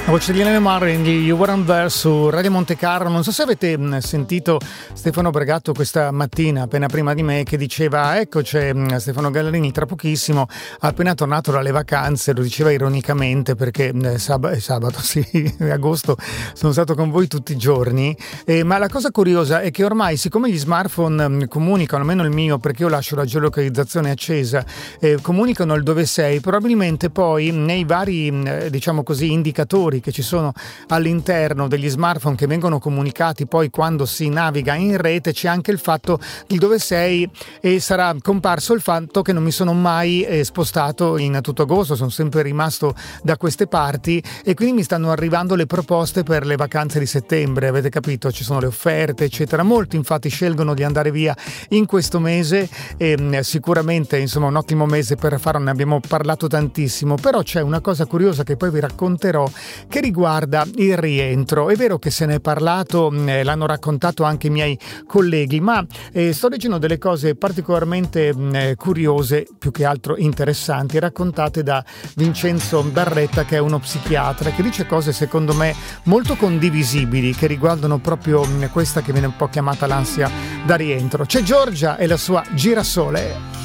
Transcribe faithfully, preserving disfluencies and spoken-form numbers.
La voce di Elena Marrin di You Weren't There su Radio Monte Carlo. Non so se avete sentito Stefano Bragato questa mattina, appena prima di me, che diceva: ecco, c'è Stefano Gallerini tra pochissimo, appena tornato dalle vacanze. Lo diceva ironicamente perché sabato, sabato sì, agosto sono stato con voi tutti i giorni, eh, ma la cosa curiosa è che ormai, siccome gli smartphone comunicano, almeno il mio, perché io lascio la geolocalizzazione accesa, eh, comunicano il dove sei, probabilmente poi nei vari eh, diciamo così indicatori che ci sono all'interno degli smartphone che vengono comunicati poi quando si naviga in rete, c'è anche il fatto di dove sei, e sarà comparso il fatto che non mi sono mai eh, spostato in tutto agosto, sono sempre rimasto da queste parti, e quindi mi stanno arrivando le proposte per le vacanze di settembre, avete capito? Ci sono le offerte eccetera. Molti infatti scelgono di andare via in questo mese, e sicuramente insomma un ottimo mese per farlo, ne abbiamo parlato tantissimo. Però c'è una cosa curiosa che poi vi racconterò, che riguarda il rientro. È vero che se ne è parlato, eh, l'hanno raccontato anche i miei colleghi, ma eh, sto leggendo delle cose particolarmente eh, curiose, più che altro interessanti, raccontate da Vincenzo Barretta, che è uno psichiatra, che dice cose secondo me molto condivisibili, che riguardano proprio mh, questa che viene un po' chiamata l'ansia da rientro. C'è Giorgia e la sua Girasole.